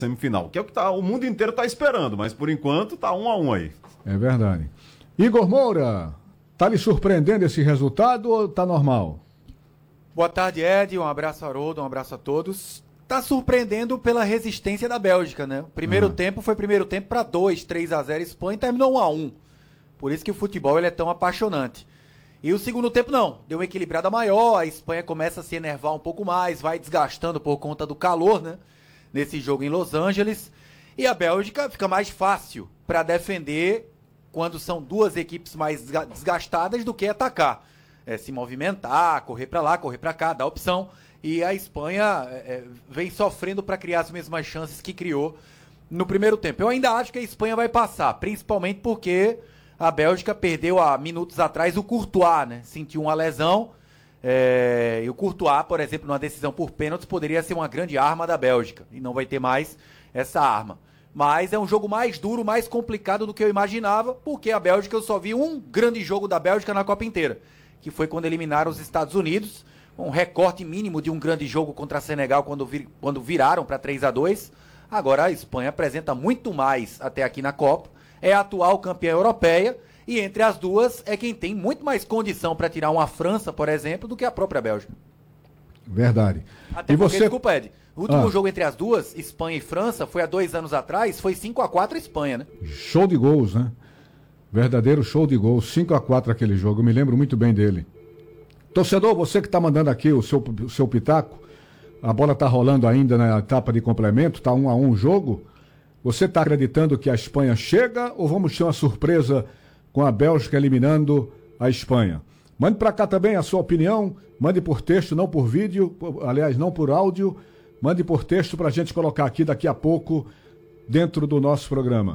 semifinal, que é o que o mundo inteiro está esperando, mas por enquanto tá 1-1 aí. É verdade. Igor Moura, tá lhe surpreendendo esse resultado ou tá normal? Boa tarde, Ed, um abraço a Haroldo, um abraço a todos. Tá surpreendendo pela resistência da Bélgica, né? O primeiro tempo foi primeiro tempo para 3-0 Espanha e terminou 1-1. Por isso que o futebol ele é tão apaixonante. E o segundo tempo não, deu uma equilibrada maior, a Espanha começa a se enervar um pouco mais, vai desgastando por conta do calor, né? Nesse jogo em Los Angeles. E a Bélgica fica mais fácil para defender quando são duas equipes mais desgastadas do que atacar. Se movimentar, correr para lá, correr para cá, dar opção. E a Espanha vem sofrendo para criar as mesmas chances que criou no primeiro tempo. Eu ainda acho que a Espanha vai passar, principalmente porque a Bélgica perdeu há minutos atrás o Courtois, né? Sentiu uma lesão. E o Courtois, por exemplo, numa decisão por pênaltis, poderia ser uma grande arma da Bélgica. E não vai ter mais essa arma. Mas é um jogo mais duro, mais complicado do que eu imaginava, porque a Bélgica, eu só vi um grande jogo da Bélgica na Copa inteira, que foi quando eliminaram os Estados Unidos, um recorte mínimo de um grande jogo contra a Senegal quando viraram para 3-2. Agora a Espanha apresenta muito mais até aqui na Copa, é a atual campeã europeia, e entre as duas é quem tem muito mais condição para tirar uma França, por exemplo, do que a própria Bélgica. Verdade. Até porque, desculpa, Ed, o último jogo entre as duas, Espanha e França, foi há 2 anos atrás, foi 5-4 Espanha, né? Show de gols, né? Verdadeiro show de gols, 5-4 aquele jogo, eu me lembro muito bem dele. Torcedor, você que está mandando aqui o seu pitaco, a bola está rolando ainda na etapa de complemento, está 1-1 o jogo. Você está acreditando que a Espanha chega ou vamos ter uma surpresa com a Bélgica eliminando a Espanha? Mande para cá também a sua opinião, mande por texto, não por vídeo, aliás, não por áudio, mande por texto para a gente colocar aqui daqui a pouco dentro do nosso programa.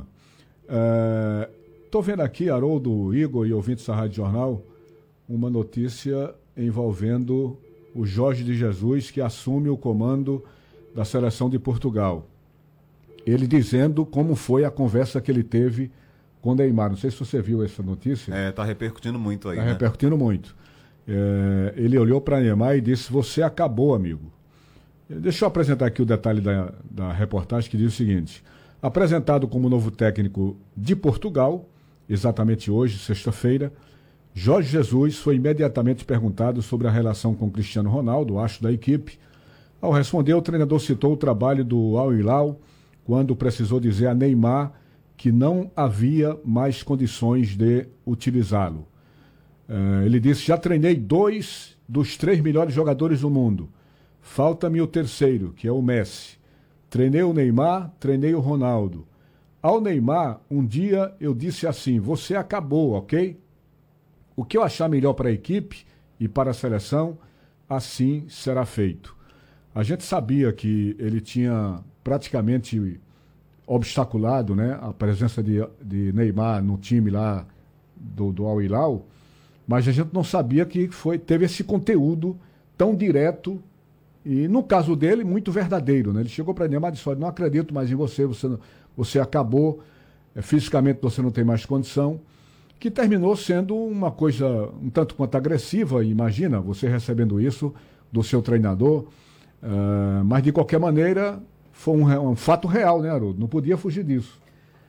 Estou vendo aqui, Haroldo, Igor e ouvintes da Rádio Jornal, uma notícia envolvendo o Jorge de Jesus, que assume o comando da seleção de Portugal. Ele dizendo como foi a conversa que ele teve com o Neymar. Não sei se você viu essa notícia. Tá repercutindo muito aí, Tá repercutindo muito. Ele olhou para Neymar e disse, você acabou, amigo. Deixa eu apresentar aqui o detalhe da reportagem, que diz o seguinte. Apresentado como novo técnico de Portugal, exatamente hoje, sexta-feira, Jorge Jesus foi imediatamente perguntado sobre a relação com Cristiano Ronaldo, astro da equipe. Ao responder, o treinador citou o trabalho do Al Hilal, quando precisou dizer a Neymar que não havia mais condições de utilizá-lo. Ele disse, já treinei 2 dos 3 melhores jogadores do mundo. Falta-me o terceiro, que é o Messi. Treinei o Neymar, treinei o Ronaldo. Ao Neymar, um dia eu disse assim, você acabou, ok? O que eu achar melhor para a equipe e para a seleção, assim será feito. A gente sabia que ele tinha praticamente obstaculado, né, a presença de Neymar no time lá do Al Hilal, mas a gente não sabia que teve esse conteúdo tão direto e, no caso dele, muito verdadeiro, né? Ele chegou para Neymar e disse, não acredito mais em você, você acabou, fisicamente você não tem mais condição, que terminou sendo uma coisa um tanto quanto agressiva, imagina, você recebendo isso do seu treinador, mas de qualquer maneira foi um fato real, né, Haroldo? Não podia fugir disso.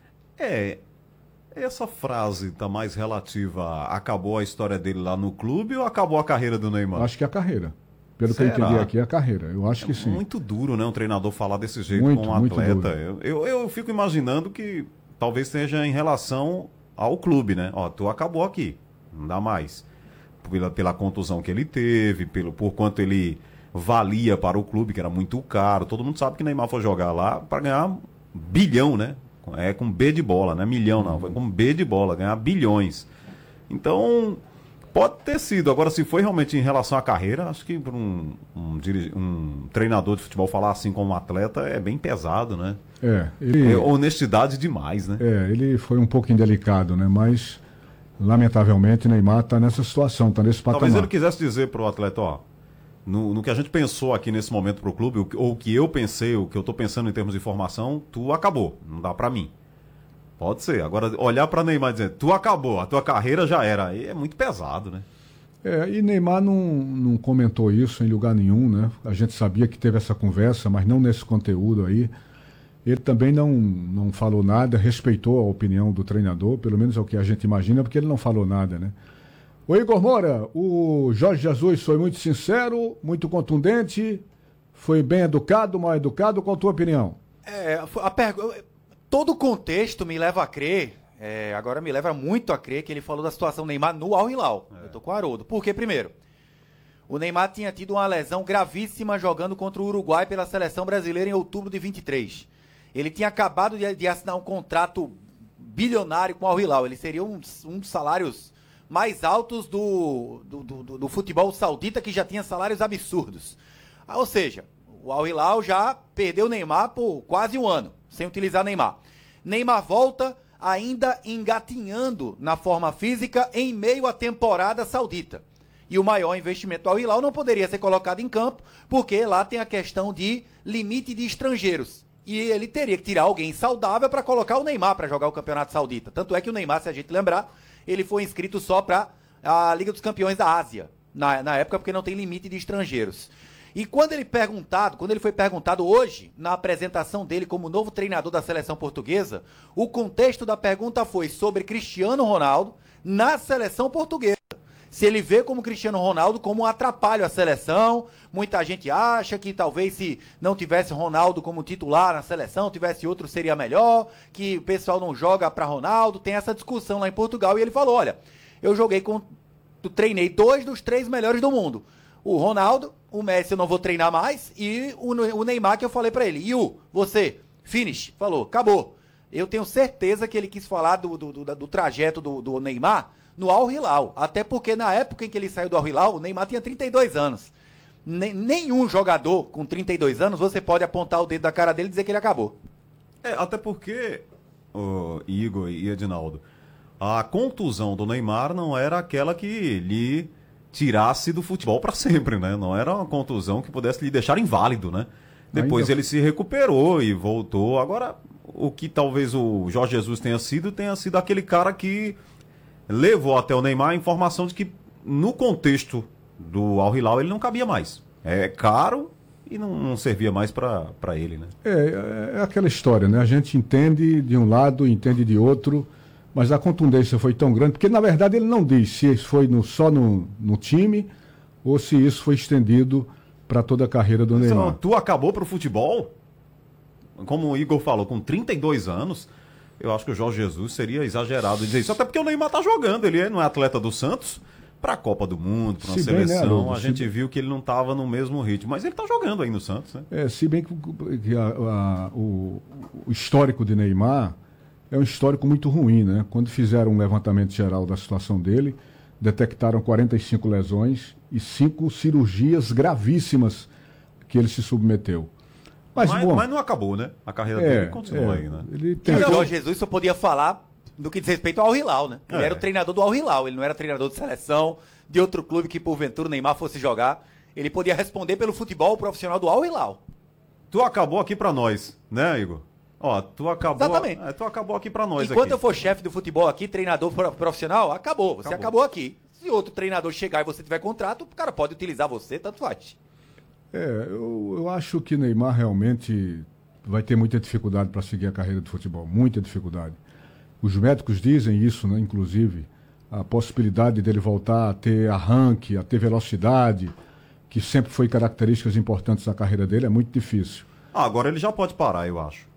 Essa frase está mais relativa a acabou a história dele lá no clube ou acabou a carreira do Neymar? Acho que é a carreira. Pelo que eu entendi aqui, é a carreira. Eu acho que sim. Muito duro, né, um treinador falar desse jeito com um atleta. Eu fico imaginando que talvez seja em relação ao clube, né? Ó, tu acabou aqui, não dá mais. Pela contusão que ele teve, por quanto ele valia para o clube, que era muito caro. Todo mundo sabe que Neymar foi jogar lá para ganhar bilhão, né? Com B de bola, não é milhão não, foi com B de bola, ganhar bilhões. Então, pode ter sido. Agora, se foi realmente em relação à carreira, acho que para um treinador de futebol falar assim como um atleta é bem pesado, né? Honestidade demais, né? Ele foi um pouco indelicado, né? Mas, lamentavelmente, Neymar está nessa situação, está nesse patamar. Talvez ele quisesse dizer para o atleta, ó, no que a gente pensou aqui nesse momento para o clube, ou o que eu pensei, o que eu estou pensando em termos de informação, tu acabou, não dá para mim. Pode ser. Agora, olhar para Neymar e dizer, tu acabou, a tua carreira já era, aí é muito pesado, né? E Neymar não comentou isso em lugar nenhum, né? A gente sabia que teve essa conversa, mas não nesse conteúdo aí. Ele também não falou nada, respeitou a opinião do treinador, pelo menos é o que a gente imagina, porque ele não falou nada, né? Ô Igor Moura, o Jorge Jesus foi muito sincero, muito contundente, foi bem educado, mal educado, qual a tua opinião? Todo o contexto me leva a crer, agora me leva muito a crer que ele falou da situação do Neymar no Al Hilal. Eu tô com o Haroldo. Por quê? Primeiro, o Neymar tinha tido uma lesão gravíssima jogando contra o Uruguai pela seleção brasileira em outubro de 23. Ele tinha acabado de assinar um contrato bilionário com o Al Hilal. Ele seria um dos salários mais altos do futebol saudita, que já tinha salários absurdos. Ou seja, o Al Hilal já perdeu o Neymar por quase um ano, sem utilizar Neymar. Neymar volta ainda engatinhando na forma física em meio à temporada saudita. E o maior investimento do Al Hilal não poderia ser colocado em campo, porque lá tem a questão de limite de estrangeiros. E ele teria que tirar alguém saudável para colocar o Neymar para jogar o Campeonato Saudita. Tanto é que o Neymar, se a gente lembrar, ele foi inscrito só para a Liga dos Campeões da Ásia, na época, porque não tem limite de estrangeiros. E quando ele foi perguntado hoje, na apresentação dele como novo treinador da seleção portuguesa, o contexto da pergunta foi sobre Cristiano Ronaldo na seleção portuguesa. Se ele vê como Cristiano Ronaldo como um atrapalho à seleção. Muita gente acha que talvez se não tivesse Ronaldo como titular na seleção, tivesse outro seria melhor, que o pessoal não joga para Ronaldo. Tem essa discussão lá em Portugal e ele falou, olha, eu treinei 2 dos 3 melhores do mundo. O Ronaldo, o Messi eu não vou treinar mais e o Neymar que eu falei para ele. E você, finish, falou, acabou. Eu tenho certeza que ele quis falar do trajeto do Neymar no Al Hilal, até porque na época em que ele saiu do Al Hilal, o Neymar tinha 32 anos. Nenhum jogador com 32 anos, você pode apontar o dedo da cara dele e dizer que ele acabou. Até porque, Igor e Edinaldo, a contusão do Neymar não era aquela que lhe tirasse do futebol para sempre, né? Não era uma contusão que pudesse lhe deixar inválido, né? Depois ele se recuperou e voltou. Agora, o que talvez o Jorge Jesus tenha sido aquele cara que levou até o Neymar a informação de que no contexto do Al Hilal ele não cabia mais. É caro e não servia mais para ele, né? É aquela história, né? A gente entende de um lado, entende de outro, mas a contundência foi tão grande, porque na verdade ele não diz se isso foi só no time ou se isso foi estendido para toda a carreira do Neymar. Tu acabou pro futebol? Como o Igor falou, com 32 anos... Eu acho que o Jorge Jesus seria exagerado em dizer isso, até porque o Neymar tá jogando, ele não é atleta do Santos, para a Copa do Mundo, para uma seleção, né, a gente viu que ele não estava no mesmo ritmo, mas ele tá jogando aí no Santos, né? Se bem que o histórico de Neymar é um histórico muito ruim, né? Quando fizeram um levantamento geral da situação dele, detectaram 45 lesões e 5 cirurgias gravíssimas que ele se submeteu. Mas não acabou, né? A carreira dele continua aí, né? O Jorge Jesus só podia falar do que diz respeito ao Al Hilal, né? Ele era o treinador do Al Hilal, ele não era treinador de seleção, de outro clube que porventura o Neymar fosse jogar. Ele podia responder pelo futebol profissional do Al Hilal. Tu acabou aqui pra nós, né, Igor? Tu acabou. Exatamente. Tu acabou aqui pra nós. Enquanto eu for chefe do futebol aqui, treinador profissional, acabou. Você acabou aqui. Se outro treinador chegar e você tiver contrato, o cara pode utilizar você, tanto faz. Eu acho que Neymar realmente vai ter muita dificuldade para seguir a carreira de futebol, muita dificuldade. Os médicos dizem isso, né, inclusive, a possibilidade dele voltar a ter arranque, a ter velocidade, que sempre foi características importantes da carreira dele, é muito difícil. Agora ele já pode parar, eu acho.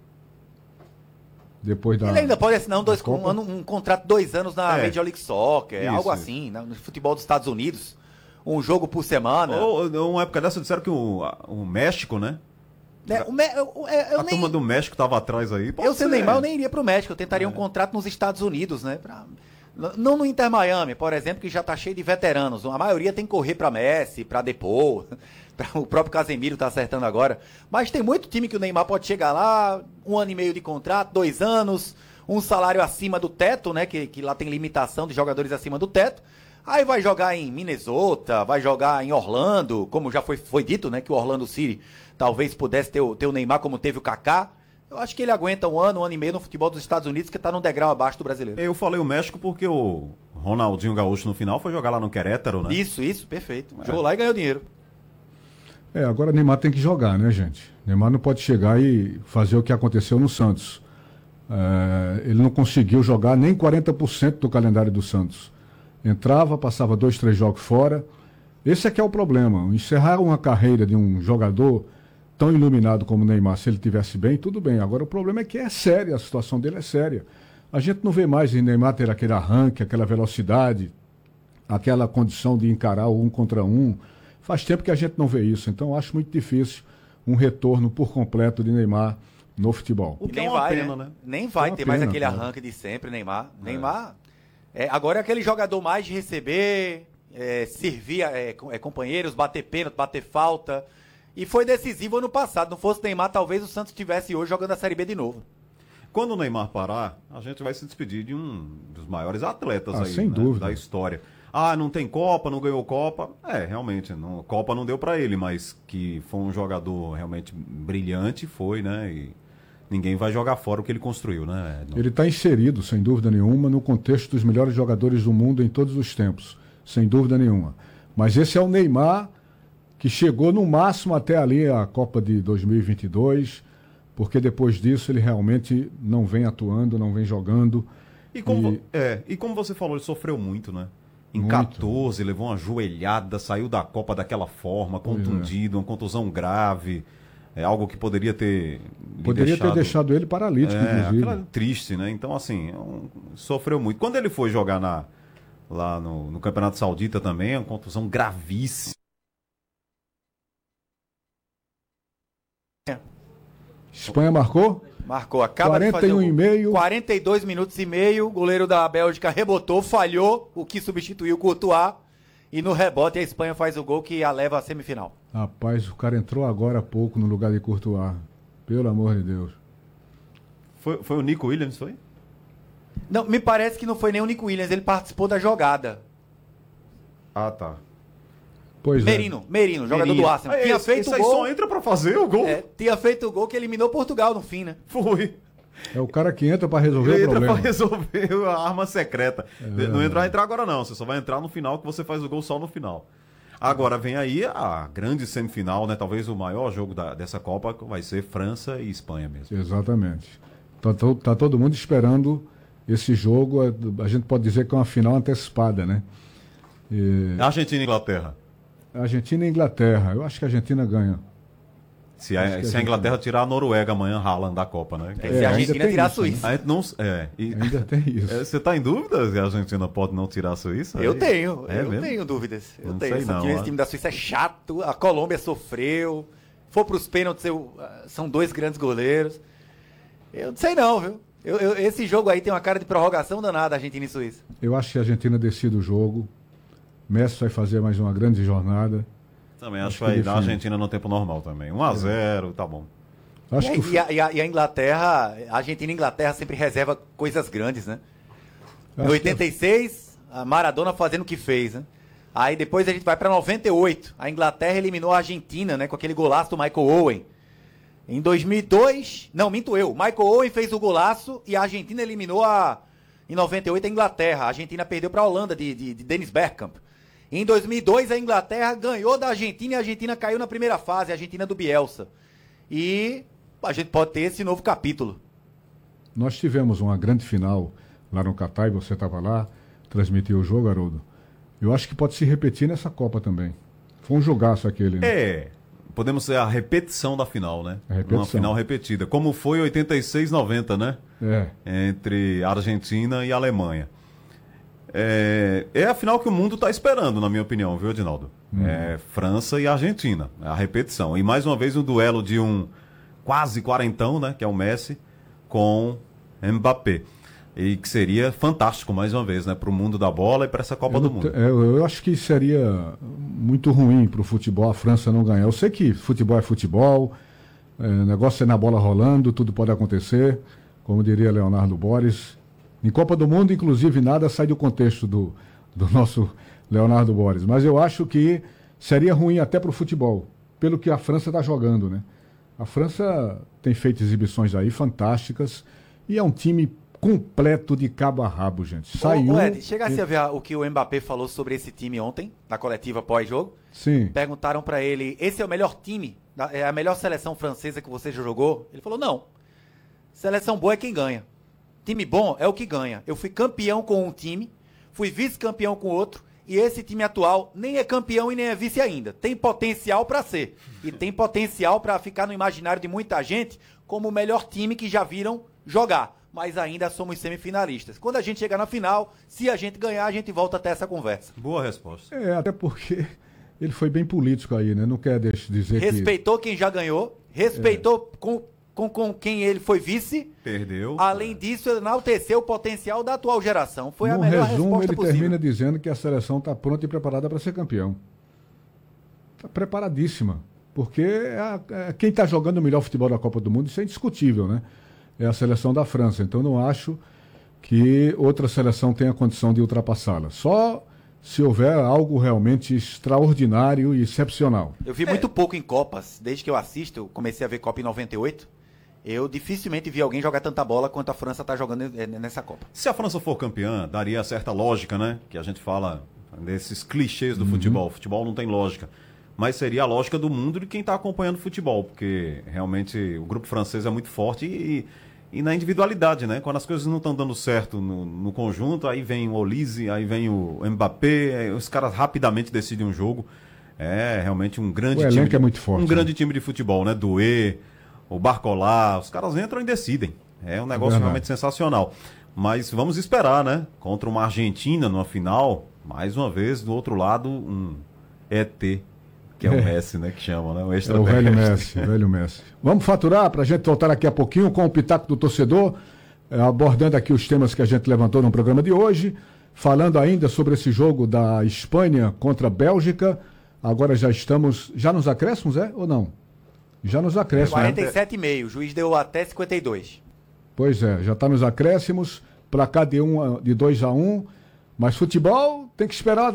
Ele ainda pode assinar um contrato de 2 anos na Major League Soccer, algo assim, no futebol dos Estados Unidos. Um jogo por semana. Uma época dessa disseram que o México, né? A turma do México estava atrás aí. Eu sendo Neymar, eu nem iria pro México. Eu tentaria um contrato nos Estados Unidos, né? Não no Inter Miami, por exemplo, que já tá cheio de veteranos. A maioria tem que correr para Messi, para Depô. O próprio Casemiro tá acertando agora. Mas tem muito time que o Neymar pode chegar lá, 1 ano e meio de contrato, 2 anos, um salário acima do teto, né? Que lá tem limitação de jogadores acima do teto. Aí vai jogar em Minnesota, vai jogar em Orlando, como já foi dito, né? Que o Orlando City talvez pudesse ter o Neymar como teve o Kaká. Eu acho que ele aguenta 1 ano, 1 ano e meio no futebol dos Estados Unidos, que tá num degrau abaixo do brasileiro. Eu falei o México porque o Ronaldinho Gaúcho no final foi jogar lá no Querétaro, né? Isso, perfeito. Jogou lá e ganhou dinheiro. Agora Neymar tem que jogar, né, gente? Neymar não pode chegar e fazer o que aconteceu no Santos. Ele não conseguiu jogar nem 40% do calendário do Santos. Entrava, passava 2, 3 jogos fora. Esse é que é o problema. Encerrar uma carreira de um jogador tão iluminado como o Neymar, se ele tivesse bem, tudo bem. Agora o problema é que é séria, a situação dele é séria. A gente não vê mais em Neymar ter aquele arranque, aquela velocidade, aquela condição de encarar o 1 contra 1. Faz tempo que a gente não vê isso, então acho muito difícil um retorno por completo de Neymar no futebol. O que nem vai, pena, né? Nem vai ter mais aquele arranque de sempre, Neymar. Neymar agora é aquele jogador mais de receber, servir companheiros, bater pênalti, bater falta. E foi decisivo ano passado. Não fosse Neymar, talvez o Santos estivesse hoje jogando a Série B de novo. Quando o Neymar parar, a gente vai se despedir de um dos maiores atletas aí, sem dúvida, da história. Não tem Copa, não ganhou Copa. Realmente, Copa não deu pra ele, mas que foi um jogador realmente brilhante, foi, né? E ninguém vai jogar fora o que ele construiu, né? Ele está inserido, sem dúvida nenhuma, no contexto dos melhores jogadores do mundo em todos os tempos, sem dúvida nenhuma. Mas esse é o Neymar que chegou no máximo até ali a Copa de 2022, porque depois disso ele realmente não vem atuando, não vem jogando. E como você falou, ele sofreu muito, né? Em 14, levou uma joelhada, saiu da Copa daquela forma, contundido, uma contusão grave. É algo que poderia ter deixado ele paralítico, inclusive. Triste, né? Então, assim, sofreu muito. Quando ele foi jogar lá no Campeonato Saudita também, uma contusão gravíssima. Espanha marcou? Marcou, acaba 41 de fazer e meio. 42 minutos e meio, o goleiro da Bélgica rebotou, falhou, o que substituiu o Courtois, e no rebote a Espanha faz o gol que a leva à semifinal. Rapaz, o cara entrou agora há pouco no lugar de Courtois, pelo amor de Deus. Foi o Nico Williams, foi? Não, me parece que não foi nem o Nico Williams, ele participou da jogada. Ah, tá. Pois Merino, jogador do Arsenal. Tinha feito o gol. Só entra pra fazer o gol. Tinha feito o gol que eliminou Portugal no fim, né? Foi. É o cara que entra pra resolver o problema. Entra pra resolver a arma secreta. Não vai entrar agora não, você só vai entrar no final que você faz o gol só no final. Agora vem aí a grande semifinal, né? Talvez o maior jogo dessa Copa vai ser França e Espanha mesmo. Exatamente. Tá todo mundo esperando esse jogo. A gente pode dizer que é uma final antecipada, né? Argentina e Inglaterra. Argentina e Inglaterra. Eu acho que a Argentina ganha. Se a Inglaterra tirar a Noruega amanhã, Haaland da Copa, né? Se a Argentina tirar a Suíça. Ainda tem isso. Você está em dúvida se a Argentina pode não tirar a Suíça? Eu tenho dúvidas. Esse time da Suíça é chato, a Colômbia sofreu, for para os pênaltis, são 2 grandes goleiros. Eu não sei não, viu? Esse jogo aí tem uma cara de prorrogação danada, Argentina e Suíça. Eu acho que a Argentina decide o jogo. Messi vai fazer mais uma grande jornada. Também acho que vai dar a Argentina no tempo normal também. 1-0, tá bom. E a Inglaterra, a Argentina e a Inglaterra sempre reserva coisas grandes, né? Em 86, a Maradona fazendo o que fez, né? Aí depois a gente vai para 98. A Inglaterra eliminou a Argentina, né? Com aquele golaço do Michael Owen. Em 2002, não, minto eu. Michael Owen fez o golaço e a Argentina eliminou em 98 a Inglaterra. A Argentina perdeu para a Holanda de Dennis Bergkamp. Em 2002, a Inglaterra ganhou da Argentina e a Argentina caiu na primeira fase, a Argentina do Bielsa. E a gente pode ter esse novo capítulo. Nós tivemos uma grande final lá no Catar, e você estava lá, transmitiu o jogo, Haroldo. Eu acho que pode se repetir nessa Copa também. Foi um jogaço aquele, né? Podemos ser a repetição da final, né? Uma final repetida. Como foi 86-90, né? Entre Argentina e Alemanha. É a final que o mundo está esperando, na minha opinião, viu, Edinaldo? França e Argentina, a repetição. E mais uma vez um duelo de um quase quarentão, né? Que é o Messi com Mbappé. E que seria fantástico, mais uma vez, né? Para o mundo da bola e para essa Copa do Mundo. Eu acho que seria muito ruim para o futebol a França não ganhar. Eu sei que futebol é futebol, o negócio é na bola rolando, tudo pode acontecer, como diria Leonardo Boris. Em Copa do Mundo, inclusive, nada sai do contexto do nosso Leonardo Boris. Mas eu acho que seria ruim até para o futebol, pelo que a França está jogando, né? A França tem feito exibições aí fantásticas e é um time completo de cabo a rabo, gente. Saiu. Ed, chegasse a ver o que o Mbappé falou sobre esse time ontem, na coletiva pós-jogo? Sim. Perguntaram pra ele, esse é o melhor time? É a melhor seleção francesa que você já jogou? Ele falou, não. Seleção boa é quem ganha. Time bom é o que ganha. Eu fui campeão com um time, fui vice-campeão com outro, e esse time atual nem é campeão e nem é vice ainda. Tem potencial pra ser. E tem potencial pra ficar no imaginário de muita gente como o melhor time que já viram jogar. Mas ainda somos semifinalistas. Quando a gente chegar na final, se a gente ganhar, a gente volta até essa conversa. Boa resposta. Até porque ele foi bem político aí, né? Não quer dizer respeitou quem já ganhou, respeitou com quem ele foi vice. Perdeu. Além disso, enalteceu o potencial da atual geração. Foi a no melhor resumo, resposta ele possível. termina dizendo que a seleção está pronta e preparada para ser campeão. Está preparadíssima. Porque quem está jogando o melhor futebol da Copa do Mundo, isso é indiscutível, né? É a seleção da França. Então, não acho que outra seleção tenha condição de ultrapassá-la. Só se houver algo realmente extraordinário e excepcional. Eu vi muito pouco em Copas. Desde que eu assisto, eu comecei a ver Copa em 98. Eu dificilmente vi alguém jogar tanta bola quanto a França está jogando nessa Copa. Se a França for campeã, daria certa lógica, né? Que a gente fala desses clichês do futebol. O futebol não tem lógica. Mas seria a lógica do mundo de quem está acompanhando o futebol, porque realmente o grupo francês é muito forte e na individualidade, né? Quando as coisas não estão dando certo no conjunto, aí vem o Olise, aí vem o Mbappé, os caras rapidamente decidem um jogo. É realmente um grande time. É muito forte, grande time de futebol, né? Doué, o Barcola, os caras entram e decidem. É um negócio realmente sensacional. Mas vamos esperar, né? Contra uma Argentina numa final, mais uma vez, do outro lado, um ET. Que é o Messi, né? Que chamam, né? O velho Messi. Vamos faturar para a gente voltar aqui a pouquinho com o Pitaco do Torcedor, abordando aqui os temas que a gente levantou no programa de hoje, falando ainda sobre esse jogo da Espanha contra a Bélgica. Agora já estamos... Já nos acréscimos, ou não? Já nos acréscimos. 47,5. O juiz deu até 52. Pois é, já está nos acréscimos. Placar de 2-1. Mas futebol tem que esperar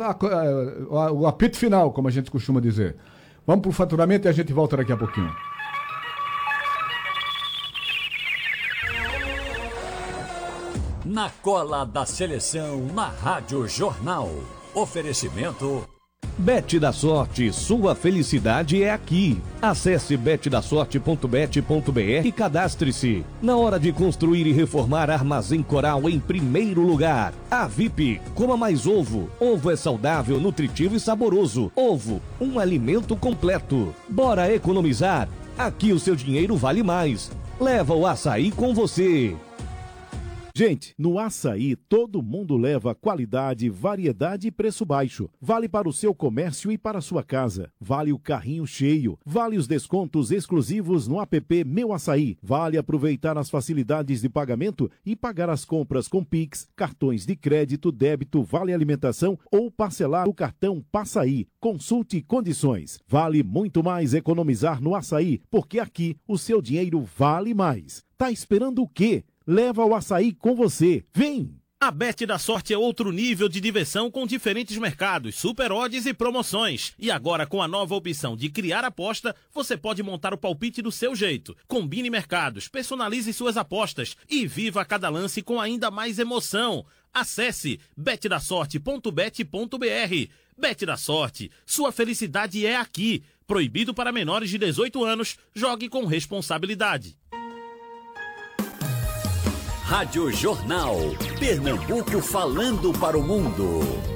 o apito final, como a gente costuma dizer. Vamos para o faturamento e a gente volta daqui a pouquinho. Na cola da seleção, na Rádio Jornal. Oferecimento... Bet da Sorte, sua felicidade é aqui. Acesse betdasorte.bet.br e cadastre-se. Na hora de construir e reformar, Armazém Coral em primeiro lugar. A VIP, coma mais ovo. Ovo é saudável, nutritivo e saboroso. Ovo, um alimento completo. Bora economizar? Aqui o seu dinheiro vale mais. Leva o açaí com você. Gente, no açaí todo mundo leva qualidade, variedade e preço baixo. Vale para o seu comércio e para a sua casa. Vale o carrinho cheio. Vale os descontos exclusivos no app Meu Açaí. Vale aproveitar as facilidades de pagamento e pagar as compras com Pix, cartões de crédito, débito, vale alimentação ou parcelar o cartão Passaí. Consulte condições. Vale muito mais economizar no açaí, porque aqui o seu dinheiro vale mais. Tá esperando o quê? Leva o açaí com você. Vem! A Bet da Sorte é outro nível de diversão com diferentes mercados, super odds e promoções. E agora com a nova opção de criar aposta, você pode montar o palpite do seu jeito. Combine mercados, personalize suas apostas e viva cada lance com ainda mais emoção. Acesse betdasorte.bet.br. Bet da Sorte, sua felicidade é aqui. Proibido para menores de 18 anos, jogue com responsabilidade. Rádio Jornal. Pernambuco falando para o mundo.